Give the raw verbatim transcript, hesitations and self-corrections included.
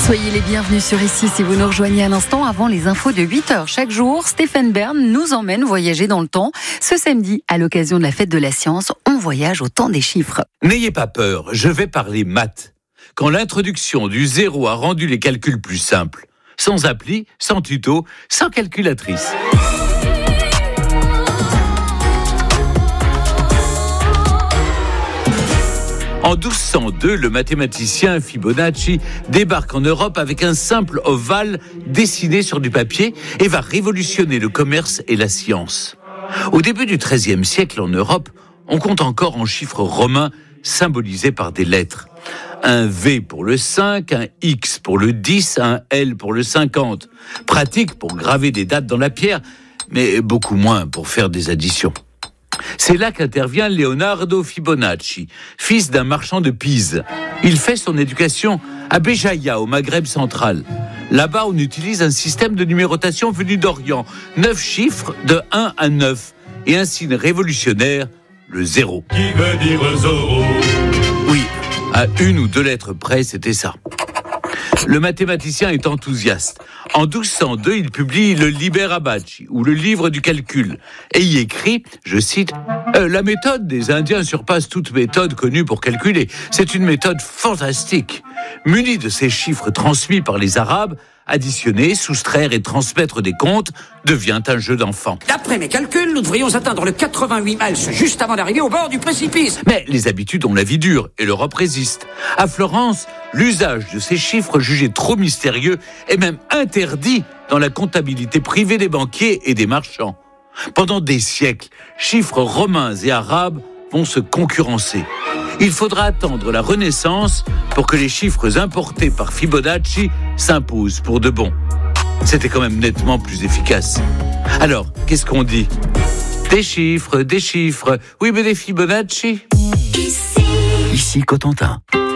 Soyez les bienvenus sur Ici si vous nous rejoignez à l'instant avant les infos de huit heures. Chaque jour, Stéphane Bern nous emmène voyager dans le temps. Ce samedi, à l'occasion de la fête de la science, on voyage au temps des chiffres. N'ayez pas peur, je vais parler maths. Quand l'introduction du zéro a rendu les calculs plus simples, sans appli, sans tuto, sans calculatrice. En douze cent deux, le mathématicien Fibonacci débarque en Europe avec un simple ovale dessiné sur du papier et va révolutionner le commerce et la science. Au début du treizième siècle en Europe, on compte encore en chiffres romains symbolisés par des lettres. Un V pour le cinq, un X pour le dix, un L pour le cinquante. Pratique pour graver des dates dans la pierre, mais beaucoup moins pour faire des additions. C'est là qu'intervient Leonardo Fibonacci, fils d'un marchand de Pise. Il fait son éducation à Béjaïa, au Maghreb central. Là-bas, on utilise un système de numérotation venu d'Orient. Neuf chiffres de un à neuf. Et un signe révolutionnaire, le zéro. Qui veut dire Zorro ? Oui, à une ou deux lettres près, c'était ça. Le mathématicien est enthousiaste. En douze cent deux, il publie le Liber Abaci, ou le livre du calcul, et y écrit, je cite, euh, « La méthode des Indiens surpasse toute méthode connue pour calculer. C'est une méthode fantastique. » Muni de ces chiffres transmis par les Arabes, additionner, soustraire et transmettre des comptes devient un jeu d'enfant. D'après mes calculs, nous devrions atteindre le quatre-vingt-huit miles juste avant d'arriver au bord du précipice. Mais les habitudes ont la vie dure et l'Europe résiste. À Florence, l'usage de ces chiffres jugés trop mystérieux est même interdit dans la comptabilité privée des banquiers et des marchands. Pendant des siècles, chiffres romains et arabes vont se concurrencer. Il faudra attendre la Renaissance pour que les chiffres importés par Fibonacci s'imposent pour de bon. C'était quand même nettement plus efficace. Alors, qu'est-ce qu'on dit ? Des chiffres, des chiffres. Oui, mais des Fibonacci. Ici Cotentin.